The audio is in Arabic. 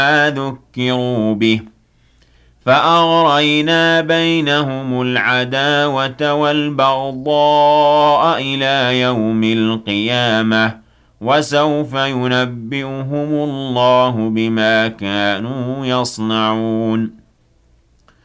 ذُكِّرُوا بِهِ فَأَغْرَيْنَا بَيْنَهُمُ الْعَدَاوَةَ وَالْبَغْضَاءَ إِلَىٰ يَوْمِ الْقِيَامَةِ ۚ وَسَوْفَ يُنَبِّئُهُمُ اللَّهُ بِمَا كَانُوا يَصْنَعُونَ